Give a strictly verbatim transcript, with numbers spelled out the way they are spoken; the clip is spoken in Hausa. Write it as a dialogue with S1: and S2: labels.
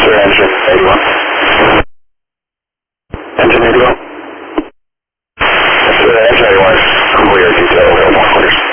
S1: clear engine eighty-one. Engine eighty-one. Clear engine eighty-one. Clear detail, more clear.